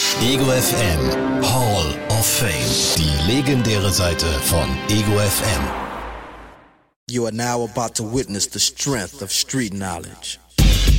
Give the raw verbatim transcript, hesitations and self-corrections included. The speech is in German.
Ego F M Hall of Fame. Die legendäre Seite von Ego F M. You are now about to witness the strength of street knowledge.